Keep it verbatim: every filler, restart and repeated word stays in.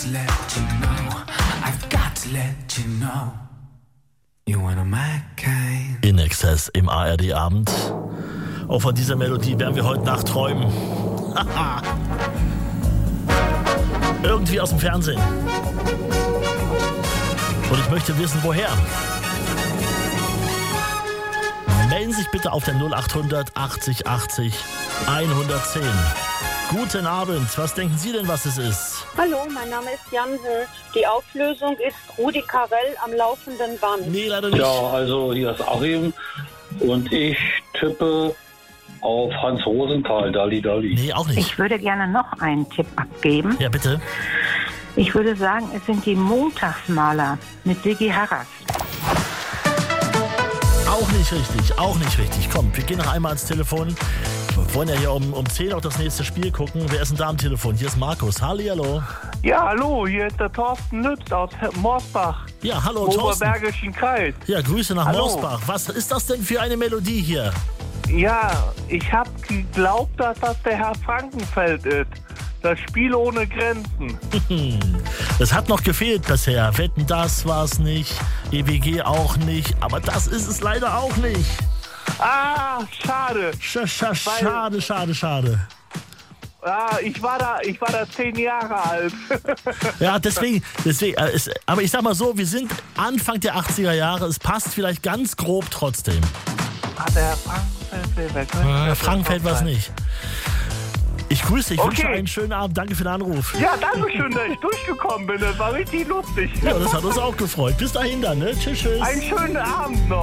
let you know, I've got to let you know, you wanna my kind. In Excess im A R D-Abend. Auch von dieser Melodie werden wir heute Nacht träumen. Irgendwie aus dem Fernsehen. Und ich möchte wissen, woher. Melden Sie sich bitte auf der null acht hundert achtzig achtzig hundertzehn. Guten Abend, was denken Sie denn, was es ist? Hallo, mein Name ist Jansen. Die Auflösung ist Rudi Carrell am laufenden Band. Nee, leider nicht. Ja, also hier ist Achim und ich tippe auf Hans Rosenthal, Dalli Dalli. Nee, auch nicht. Ich würde gerne noch einen Tipp abgeben. Ja, bitte. Ich würde sagen, es sind die Montagsmaler mit Digi Harras. Auch nicht richtig, auch nicht richtig. Komm, wir gehen noch einmal ans Telefon. Wir wollen ja hier um, um zehn auf das nächste Spiel gucken. Wer ist denn da am Telefon? Hier ist Markus. Hallihallo. Ja, hallo, hier ist der Thorsten Lütz aus Morsbach. Ja, hallo Thorsten. Oberbergischen Kreis. Ja, Grüße nach Hallo. Morsbach. Was ist das denn für eine Melodie hier? Ja, ich habe geglaubt, dass das der Herr Frankenfeld ist. Das Spiel ohne Grenzen. Das hat noch gefehlt bisher. Wetten, das war's nicht. E W G auch nicht. Aber das ist es leider auch nicht. Ah, schade. Sch sch schade, schade, schade. Ah, ich war da, ich war da zehn Jahre alt. Ja, deswegen, deswegen äh, es, aber ich sag mal so, wir sind Anfang der achtziger Jahre. Es passt vielleicht ganz grob trotzdem. Ah, der Herr Frankenfeld, wer könnte Äh, das Frankenfeld war es sein? nicht. Ich grüße dich, ich Okay. wünsche einen schönen Abend. Danke für den Anruf. Ja, danke schön, dass ich durchgekommen bin. Das war richtig lustig. Ja, das hat uns auch gefreut. Bis dahin dann, ne? Tschüss, tschüss. Einen schönen Abend noch.